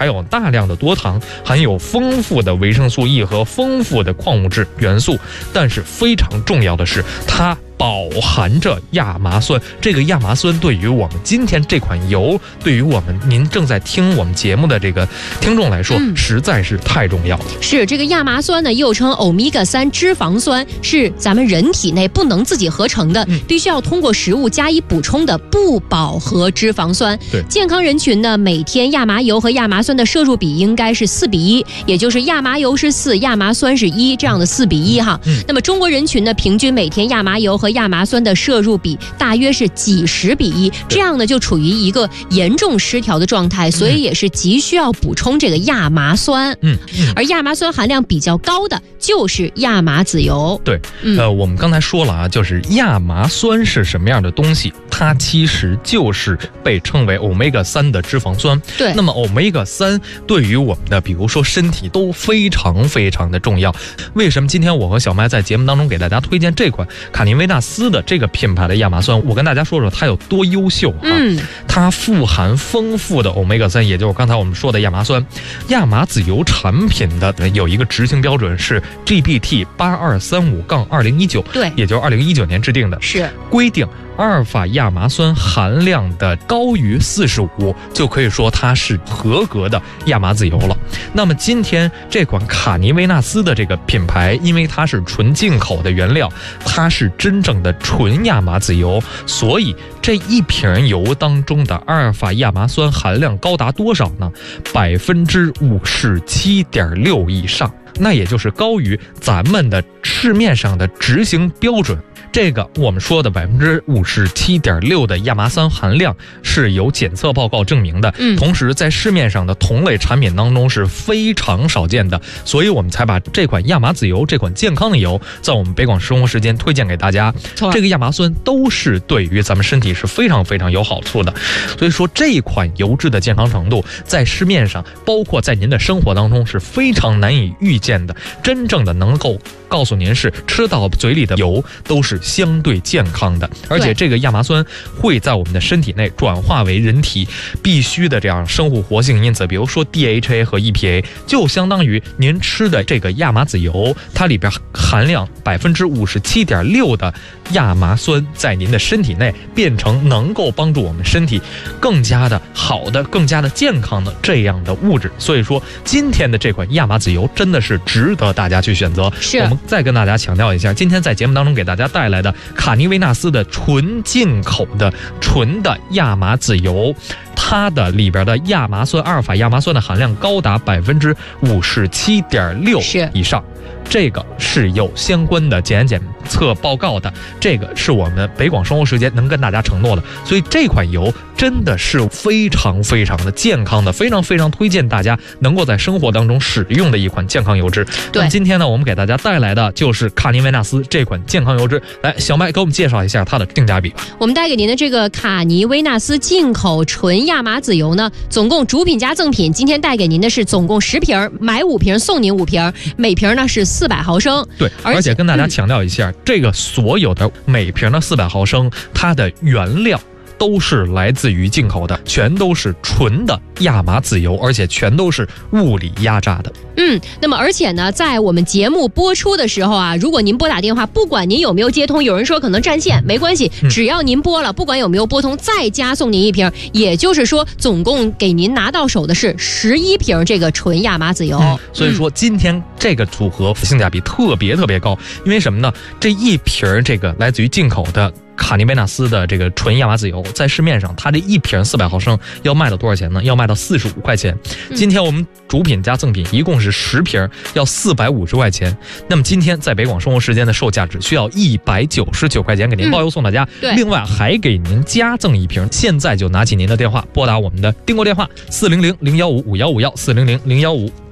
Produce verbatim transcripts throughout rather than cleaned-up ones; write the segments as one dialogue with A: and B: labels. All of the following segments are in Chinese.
A: 含有大量的多糖，含有丰富的维生素 E 和丰富的矿物质元素，但是非常重要的是它饱含着亚麻酸。这个亚麻酸对于我们今天这款油，对于我们您正在听我们节目的这个听众来说、嗯、实在是太重要了。
B: 是这个亚麻酸呢，又称欧米伽三脂肪酸，是咱们人体内不能自己合成的、嗯、必须要通过食物加以补充的不饱和脂肪酸。
A: 对，
B: 健康人群呢，每天亚麻油和亚麻酸的摄入比应该是四比一，也就是亚麻油是四，亚麻酸是一，这样的四比一哈、嗯。那么中国人群呢，平均每天亚麻油和亚麻酸的摄入比大约是几十比一，这样呢就处于一个严重失调的状态，所以也是急需要补充这个亚麻酸。嗯，嗯而亚麻酸含量比较高的就是亚麻籽油。
A: 对，嗯、呃，我们刚才说了啊，就是亚麻酸是什么样的东西？它其实就是被称为欧米伽三的脂肪酸。
B: 对，
A: 那么欧米伽三对于我们的，比如说身体都非常非常的重要。为什么今天我和小麦在节目当中给大家推荐这款卡尼维纳斯的这个品牌的亚麻酸？我跟大家说说它有多优秀啊！嗯，它富含丰富的欧米伽三，也就是刚才我们说的亚麻酸。亚麻籽油产品的有一个执行标准是 G B T 八二三五杠二零一九，
B: 对，
A: 也就是二零一九年制定的，
B: 是
A: 规定。阿尔法亚麻酸含量的高于四十五，就可以说它是合格的亚麻籽油了。那么今天这款卡尼维纳斯的这个品牌，因为它是纯进口的原料，它是真正的纯亚麻籽油，所以这一瓶油当中的阿尔法亚麻酸含量高达多少呢？百分之五十七点六以上，那也就是高于咱们的市面上的执行标准。这个我们说的百分之五十七点六的亚麻酸含量是由检测报告证明的，嗯，同时在市面上的同类产品当中是非常少见的，所以我们才把这款亚麻籽油这款健康的油在我们北广生活时间推荐给大家。这个亚麻酸都是对于咱们身体是非常非常有好处的，所以说这款油脂的健康程度在市面上，包括在您的生活当中是非常难以预见的。真正的能够告诉您是吃到嘴里的油都是相对健康的，而且这个亚麻酸会在我们的身体内转化为人体必须的这样生物活性因子，比如说 D H A 和 E P A， 就相当于您吃的这个亚麻籽油，它里边含量百分之五十七点六的亚麻酸在您的身体内变成能够帮助我们身体更加的好的、更加的健康的这样的物质。所以说，今天的这款亚麻籽油真的是值得大家去选择。
B: 是，
A: 我们再跟大家强调一下，今天在节目当中给大家带来的卡尼维纳斯的纯进口的纯的亚麻籽油，它的里边的亚麻酸、阿尔法亚麻酸的含量高达百分之五十七点六以上。这个是有相关的检验检测报告的，这个是我们北广生活时间能跟大家承诺的，所以这款油真的是非常非常的健康的，非常非常推荐大家能够在生活当中使用的一款健康油脂。
B: 对，
A: 今天呢，我们给大家带来的就是卡尼维纳斯这款健康油脂。来，小麦给我们介绍一下它的性价比吧。
B: 我们带给您的这个卡尼维纳斯进口纯亚麻籽油呢，总共主品加赠品，今天带给您的是总共十瓶，买五瓶送您五瓶，每瓶呢是四百毫升。
A: 对，而且, 而且跟大家强调一下、嗯，这个所有的每瓶的四百毫升，它的原料都是来自于进口的，全都是纯的亚麻籽油，而且全都是物理压榨的。
B: 嗯，那么而且呢，在我们节目播出的时候啊，如果您拨打电话，不管您有没有接通，有人说可能占线，没关系，只要您拨了，不管有没有拨通，再加送您一瓶，也就是说，总共给您拿到手的是十一瓶这个纯亚麻籽油。
A: 嗯、所以说，今天这个组合性价比特别特别高，因为什么呢？这一瓶这个来自于进口的卡尼维纳斯的这个纯亚麻籽油，在市面上它这一瓶四百毫升要卖到多少钱呢？要卖到四十五块钱。今天我们主品加赠品一共是十瓶，要四百五十块钱。那么今天在北广生活时间的售价只需要一百九十九块钱，给您包邮送大家、嗯、另外还给您加赠一瓶。现在就拿起您的电话，拨打我们的订购电话四零零零幺五五幺五幺四零零零幺五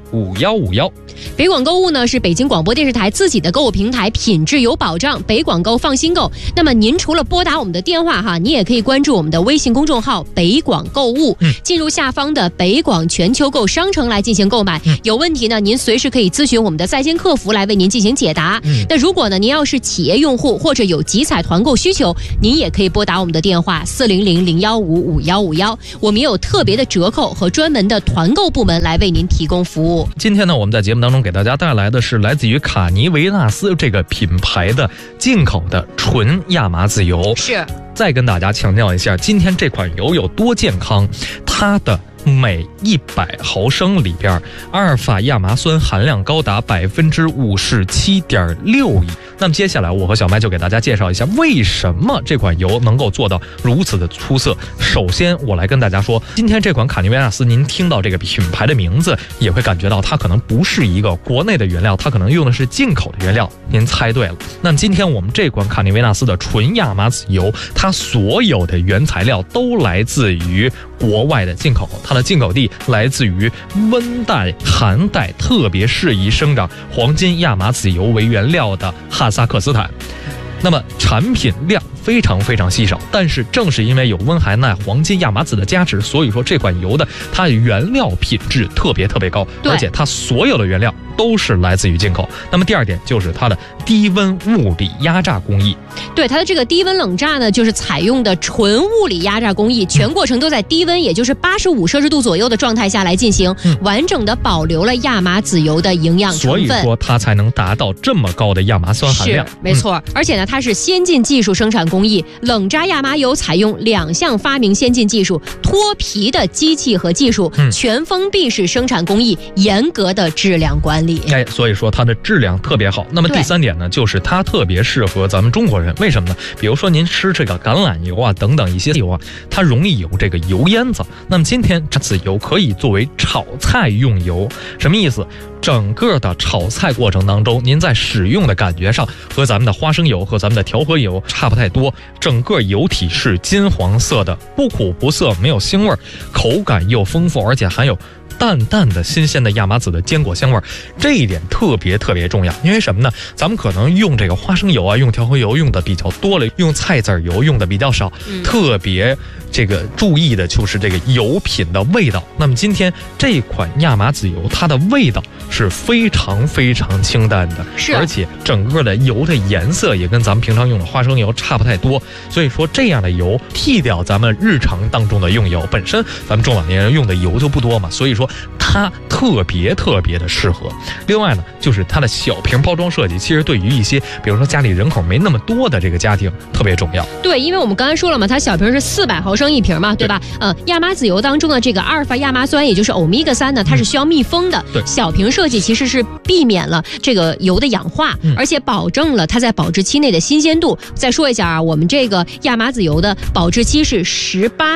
A: 五幺五幺。
B: 北广购物呢是北京广播电视台自己的购物平台，品质有保障，北广购放心购。那么您除了拨打我们的电话哈，你也可以关注我们的微信公众号北广购物，嗯，进入下方的北广全球购商城来进行购买。嗯、有问题呢，您随时可以咨询我们的在线客服来为您进行解答。嗯、那如果呢您要是企业用户或者有集采团购需求，您也可以拨打我们的电话四零零零幺五五幺五幺，我们也有特别的折扣和专门的团购部门来为您提供服务。
A: 今天呢，我们在节目当中给大家带来的是来自于卡尼维纳斯这个品牌的进口的纯亚麻籽油。
B: 是。
A: 再跟大家强调一下，今天这款油有多健康，它的每一百毫升里边阿尔法亚麻酸含量高达百分之五十七点六一。那么接下来我和小麦就给大家介绍一下为什么这款油能够做到如此的出色。首先我来跟大家说，今天这款卡尼维纳斯，您听到这个品牌的名字也会感觉到它可能不是一个国内的原料，它可能用的是进口的原料。您猜对了。那么今天我们这款卡尼维纳斯的纯亚麻籽油，它所有的原材料都来自于国外的进口，它的进口地来自于温带、寒带特别适宜生长黄金亚麻籽油为原料的哈萨克斯坦。那么产品量非常非常稀少，但是正是因为有温寒带黄金亚麻籽的加持，所以说这款油的它的原料品质特别特别高，而且它所有的原料都是来自于进口。那么第二点就是它的低温物理压榨工艺。
B: 对，它的这个低温冷榨呢，就是采用的纯物理压榨工艺，全过程都在低温，也就是八十五摄氏度左右的状态下来进行，嗯、完整的保留了亚麻籽油的营养成分，
A: 所以说它才能达到这么高的亚麻酸含量。
B: 是，没错。嗯、而且呢，它是先进技术生产工艺，冷榨亚麻油采用两项发明先进技术：脱皮的机器和技术，嗯、全封闭式生产工艺，严格的质量管理。
A: 哎，所以说它的质量特别好。那么第三点呢，就是它特别适合咱们中国人。为什么呢？比如说您吃这个橄榄油啊等等一些油啊，它容易有这个油烟子。那么今天这次油可以作为炒菜用油，什么意思？整个的炒菜过程当中，您在使用的感觉上和咱们的花生油和咱们的调和油差不太多，整个油体是金黄色的，不苦不涩，没有腥味，口感又丰富，而且含有淡淡的新鲜的亚麻籽的坚果香味，这一点特别特别重要。因为什么呢？咱们可能用这个花生油啊，用调和油用的比较多了，用菜籽油用的比较少，嗯、特别这个注意的就是这个油品的味道。那么今天这款亚麻籽油，它的味道是非常非常清淡的，
B: 是，
A: 而且整个的油的颜色也跟咱们平常用的花生油差不太多。所以说这样的油替掉咱们日常当中的用油，本身咱们中老年人用的油就不多嘛，所以说它特别特别的适合。另外呢，就是它的小瓶包装设计，其实对于一些比如说家里人口没那么多的这个家庭特别重要。
B: 对，因为我们刚才说了嘛，它小瓶是四百毫升一瓶嘛，对吧？呃，亚麻籽油当中的这个阿尔法亚麻酸，也就是欧米伽三呢，它是需要密封的。对，小瓶设计其实是避免了这个油的氧化，嗯、而且保证了它在保质期内的新鲜度。再说一下啊，我们这个亚麻籽油的保质期是十八。